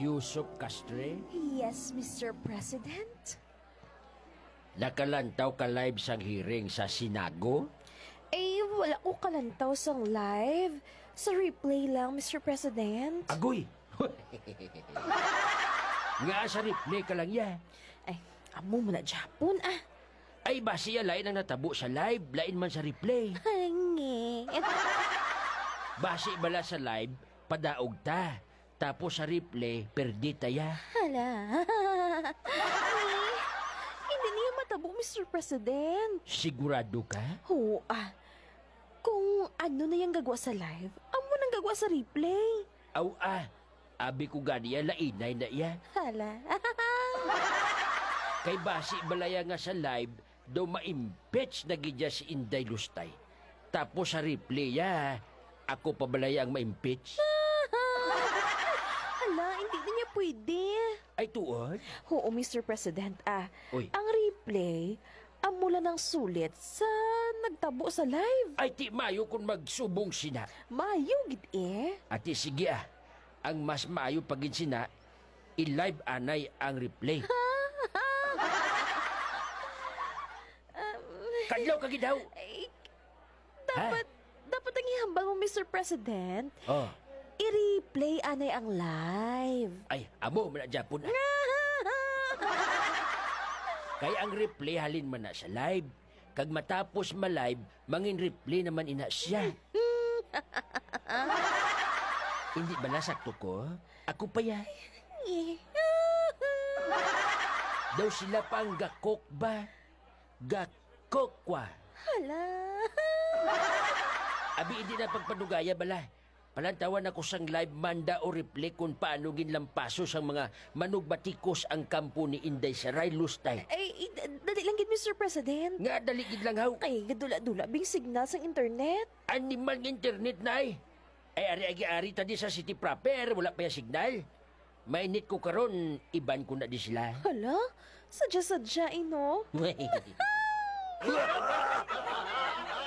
Yusuf Castre, Yes, Mr. President? nakalantaw ka live sang hearing sa Sinago? Wala ko kalantaw sang live. Sa replay lang, Mr. President. Agoy! Nga sa replay ka lang ya. Amo mo na Japon, Ay ba siya lain ang natabo sa live, lain man sa replay. Hangi. Basi bala sa live, padaog ta. Tapos sa replay, perdita ya. Hala. Hindi niya matabo, Mr. President. Sigurado ka? Oo, Kung ano na yung gagawa sa live, amo nang gagawa sa replay. Aw abi ko ganiya, lainay na iya. Hala. Kay basi balaya nga sa live, do ma-impeach na gidya si Inday Lustay. Tapos sa replay ya, ako pa balaya ang ma-impeach. Hala, hindi na niya pwede. Ay tuod? Oo, Mr. President, Uy. ang replay, amula ng sulit sa nagtabo sa live. Ay ti mayo kung magsubong sina. Mayo, gid Ati sige ang mas maayo pagin sina, i-live anay ang replay. Kadlaw ka gidaw. Dapat ang ihambal mo, Mr. President. Oh, I-replay anay ang live. ay amo man na Japon. Kaya ang replay halin man na sa live. Kag matapos ma-live, mangin replay naman ina siya. Hindi ba nasakto ko? Ako pa ya. Daw sila pa ang gakok ba? Gakok kwa. Hala. Abi hindi na pagpanugaya bala. Palantawan ako sang live manda o replay kung paano ginlampaso sang mga manugbatikos ang kampo ni Inday Saray Lustay. Dali lang gid, Mr. President. Nga daligid lang haw. Gadula-dula bing signal sa internet. Animal ng internet na Ay ari-ari tadi sa city proper, wala pa yung signal. Mainit ko karon, iban ko na di sila. Hala, sadya-sadya, no?